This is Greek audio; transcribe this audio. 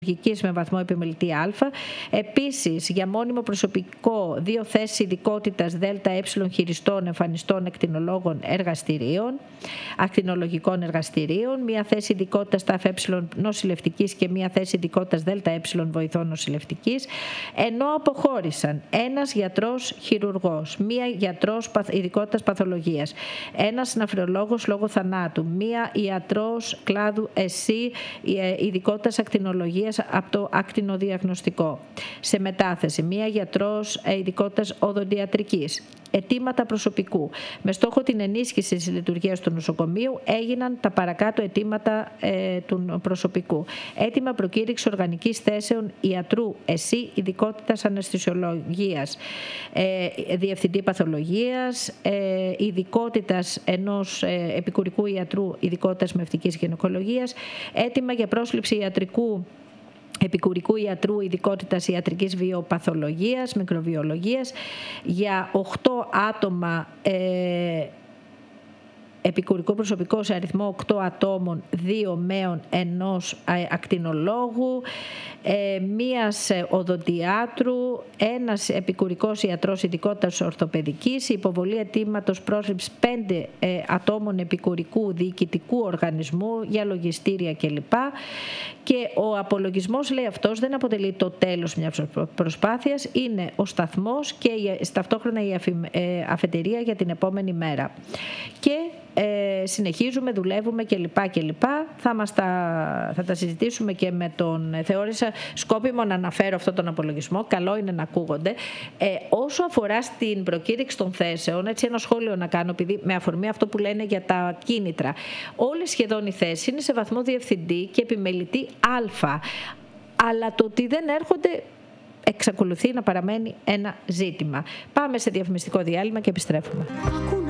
με βαθμό επιμελητή Α. Επίσης, για μόνιμο προσωπικό, 2 θέσεις ειδικότητας ΔΕ χειριστών, εμφανιστών, ακτινολογικών εργαστηρίων, 1 θέση ειδικότητας ΤΑΦΕ νοσηλευτικής και 1 θέση ειδικότητας ΔΕ βοηθών νοσηλευτικής, ενώ αποχώρησαν 1 γιατρός χειρουργός, 1 γιατρός ειδικότητας παθολογίας, 1 ναυριολόγος λόγω θανάτου, 1 ιατρός κλάδου ΕΣΥ ειδικότητας ακτινολογίας από το ακτινοδιαγνωστικό. Σε μετάθεση, 1 γιατρός ειδικότητας οδοντιατρικής. Αιτήματα προσωπικού. Με στόχο την ενίσχυση της λειτουργίας του νοσοκομείου έγιναν τα παρακάτω αιτήματα του προσωπικού. Αίτημα προκήρυξη οργανικής θέσεων ιατρού ΕΣΥ ειδικότητας αναισθησιολογίας, διευθυντή παθολογίας, ειδικότητας ενός επικουρικού ιατρού ειδικότητας μευτικής γυναικολογίας, αίτημα για πρόσληψη επικουρικού ιατρού ειδικότητας ιατρικής βιοπαθολογίας, μικροβιολογίας, για 8 άτομα επικουρικό προσωπικό σε αριθμό 8 ατόμων, 2 μέων, 1 ακτινολόγου, 1 οδοντιάτρου, 1 επικουρικός ιατρός ειδικότητας ορθοπαιδικής, υποβολή αιτήματος πρόσληψης 5 ατόμων επικουρικού διοικητικού οργανισμού για λογιστήρια κλπ. Και ο απολογισμός, λέει αυτός, δεν αποτελεί το τέλος μιας προσπάθειας, είναι ο σταθμός και ταυτόχρονα η αφετηρία για την επόμενη μέρα. Και συνεχίζουμε, δουλεύουμε κλπ. Θα τα συζητήσουμε και με τον... Θεώρησα σκόπιμο να αναφέρω αυτόν τον απολογισμό, καλό είναι να ακούγονται. Όσο αφορά στην προκήρυξη των θέσεων, έτσι ένα σχόλιο να κάνω, επειδή με αφορμή αυτό που λένε για τα κίνητρα. Όλες σχεδόν οι θέσεις είναι σε βαθμό διευθυντή και επιμελητή Α. Αλλά το ότι δεν έρχονται εξακολουθεί να παραμένει ένα ζήτημα. Πάμε σε διαφημιστικό διάλειμμα και επιστρέφουμε.